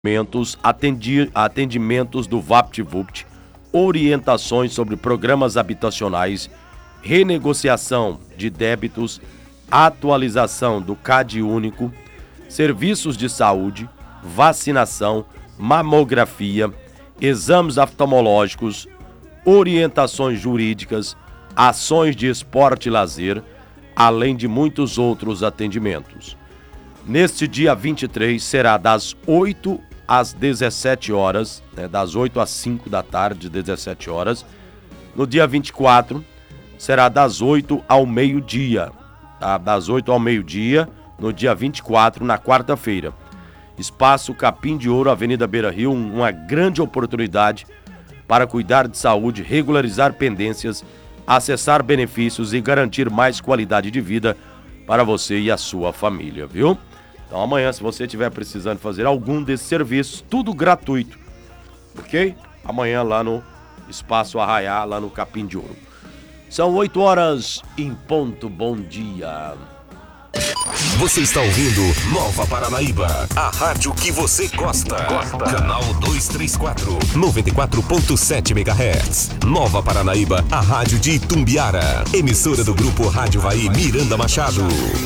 atendimentos do VaptVupt, orientações sobre programas habitacionais, renegociação de débitos, atualização do CAD único, serviços de saúde, vacinação, mamografia, exames oftalmológicos, orientações jurídicas, ações de esporte e lazer, além de muitos outros atendimentos. Neste dia 23 será das 8 às 17 horas, das 8 às 5 da tarde, 17 horas. No dia 24 será das 8 ao meio-dia, tá? Das 8 ao meio-dia, no dia 24, na quarta-feira. Espaço Capim de Ouro, Avenida Beira Rio, uma grande oportunidade para cuidar de saúde, regularizar pendências, acessar benefícios e garantir mais qualidade de vida para você e a sua família, viu? Então amanhã, se você estiver precisando fazer algum desses serviços, tudo gratuito, ok? Amanhã lá no Espaço Arraiá, lá no Capim de Ouro. São 8 horas em ponto, bom dia. Você está ouvindo Nova Paranaíba, a rádio que você gosta. Canal 234, 94.7 MHz. Nova Paranaíba, a rádio de Itumbiara. Emissora do Grupo Rádio Vai Miranda Machado.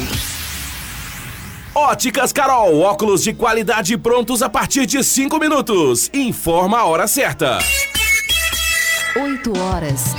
Óticas Carol, óculos de qualidade prontos a partir de 5 minutos. Informa a hora certa. 8 horas